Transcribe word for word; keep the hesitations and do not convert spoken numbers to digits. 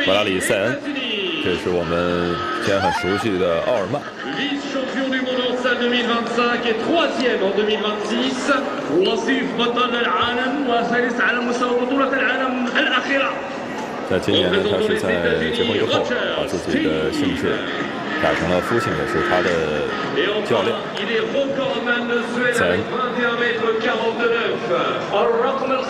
瓦拉里塞恩，这是我们现在很熟悉的奥尔曼。 vice-champion du monde en salle deux mille vingt-cinq et troisième en deux mille vingt-six وصيف بطل العالم وثالث على مستوى بطولة العالم الأخيرة. 在今年呢，他是在结婚之后，把自己的姓氏改成了父亲的是他的教练塞恩。